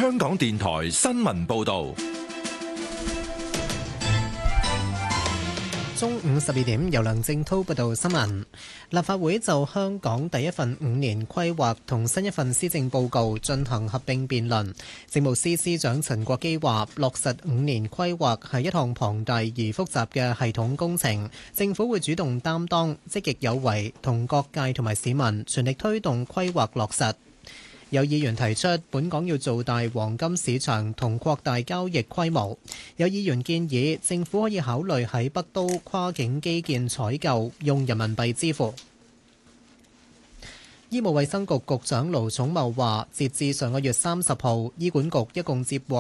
香港電台新聞報道。 中午12點，由梁正滔報道新聞。立法會就香港第一份5年規劃同新一份施政報告進行合併辯論。政務司司長陳國基話：落實5年規劃係一項龐大而複雜嘅系統工程，政府會主動擔當，積極有為，同各界同埋市民全力推動規劃落實。有議員提出，本港要做大黃金市場同擴大交易規模。有議員建議，政府可以考慮喺北都跨境基建採購用人民幣支付。醫務衛生局局長盧寵茂話，截至上個月30號，醫管局一共接獲